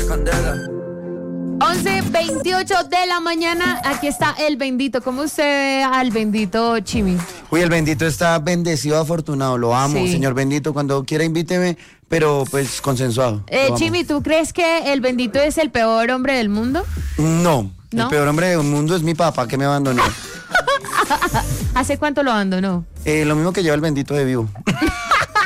candela. 11:28 de la mañana, aquí está el bendito. ¿Cómo usted ve al bendito, Chimi? Uy, el bendito está bendecido, afortunado, lo amo, Sí. señor bendito, cuando quiera invíteme, pero pues consensuado. Lo amo. Chimi, ¿tú crees que el bendito es el peor hombre del mundo? No, ¿No? el peor hombre del mundo es mi papá, que me abandonó. ¿Hace cuánto lo abandonó? Lo mismo que lleva el bendito de vivo.